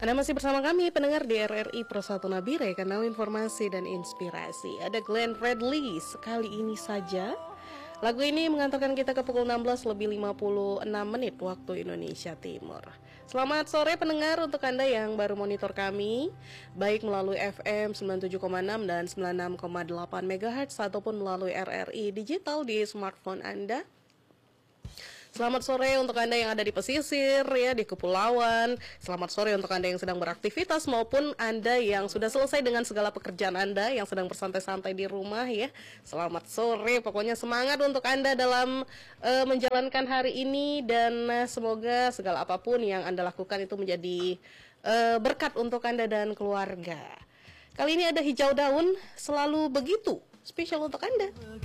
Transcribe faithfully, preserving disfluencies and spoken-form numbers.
Anda masih bersama kami, pendengar di R R I Persatu Nabire, kanal informasi dan inspirasi. Ada Glenn Fredly sekali ini saja. Lagu ini mengantarkan kita ke pukul enam belas lebih lima puluh enam menit waktu Indonesia Timur. Selamat sore pendengar untuk Anda yang baru monitor kami, baik melalui F M sembilan puluh tujuh koma enam dan sembilan puluh enam koma delapan megahertz ataupun melalui R R I digital di smartphone Anda. Selamat sore untuk Anda yang ada di pesisir, ya, di kepulauan. Selamat sore untuk Anda yang sedang beraktivitas maupun Anda yang sudah selesai dengan segala pekerjaan Anda, yang sedang bersantai-santai di rumah, ya. Selamat sore, pokoknya semangat untuk Anda dalam uh, menjalankan hari ini, dan uh, semoga segala apapun yang Anda lakukan itu menjadi uh, berkat untuk Anda dan keluarga. Kali ini ada hijau daun, selalu begitu spesial untuk Anda.